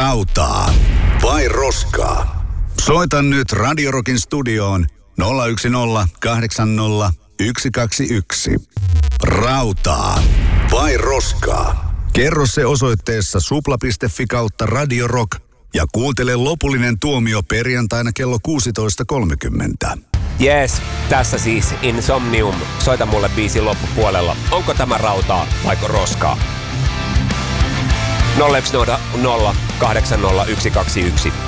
Rautaa vai roskaa? Soita nyt Radio Rockin studioon 010 80 121. Rautaa vai roskaa? Kerro se osoitteessa supla.fi/Radio Rock ja kuuntele lopullinen tuomio perjantaina kello 16.30. Jees, tässä siis Insomnium. Soita mulle biisin loppupuolella. Onko tämä rautaa vaiko roskaa? 010 80 121.